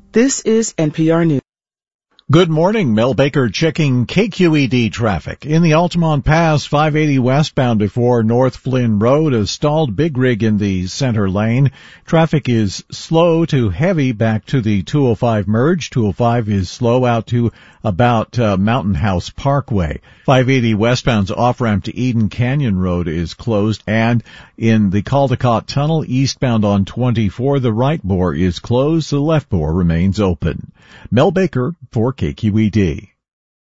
This is NPR News. Good morning. Mel Baker checking KQED traffic. In the Altamont Pass, 580 westbound before North Flynn Road, a stalled big rig in the center lane. Traffic is slow to heavy back to the 205 merge. 205 is slow out to about Mountain House Parkway. 580 westbound's off-ramp to Eden Canyon Road is closed, and in the Caldecott Tunnel eastbound on 24, the right bore is closed. The left bore remains open. Mel Baker for KQED.